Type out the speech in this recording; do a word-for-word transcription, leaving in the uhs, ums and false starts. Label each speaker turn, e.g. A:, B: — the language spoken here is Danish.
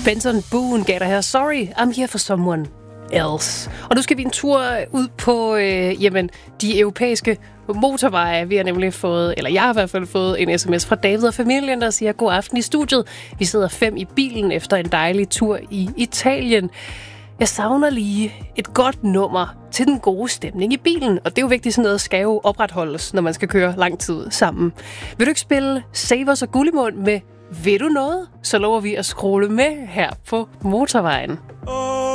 A: Benson Boone gav dig her Sorry, I'm here for someone else. Og nu skal vi en tur ud på øh, jamen, de europæiske motorveje. Vi har nemlig fået, eller jeg har i hvert fald fået en sms fra David og familien, der siger god aften i studiet. Vi sidder fem i bilen efter en dejlig tur i Italien. Jeg savner lige et godt nummer til den gode stemning i bilen. Og det er jo vigtigt, sådan noget skal jo opretholdes, når man skal køre lang tid sammen. Vil du ikke spille Savers og Gullimund med Ved du noget? Så lover vi at scrolle med her på motorvejen.
B: Oh.